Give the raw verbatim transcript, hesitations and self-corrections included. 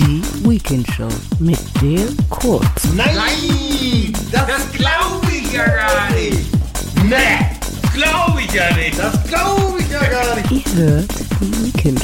Die Weekend Show mit der Kurz. Nein, Nein das, das glaube ich ja gar nicht. Nee, glaube ich ja nicht. Das glaube ich ja gar nicht. Ihr hört die Weekend